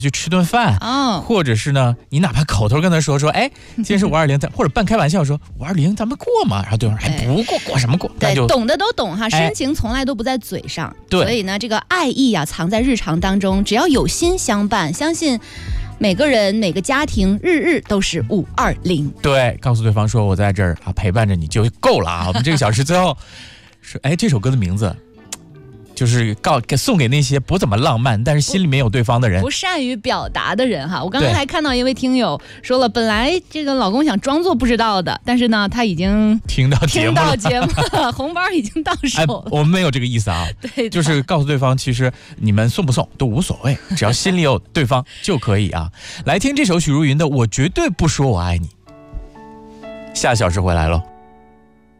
去吃顿饭，或者是呢，你哪怕口头跟他说，哎，今天是520，或者半开玩笑说520，咱们过嘛？然后对方说，哎，不过，过什么过？ 对，懂的都懂哈，深情从来都不在嘴上。 对， 所以呢，这个爱意啊，藏在日常当中，只要有心相伴，相信每个人每个家庭日日都是520。 对，告诉对方说我在这儿啊，陪伴着你就够了啊。我们这个小时最后说，哎，这首歌的名字。就是送给那些不怎么浪漫，但是心里面有对方的人， 不善于表达的人哈。我刚刚还看到一位听友说了，本来这个老公想装作不知道的，但是呢，他已经听到节目了，红包已经到手了。 我们没有这个意思啊， 对， 就是告诉对方，其实你们送不送都无所谓，只要心里有对方就可以啊。来听这首许茹芸的《我绝对不说我爱你》，下小时回来喽。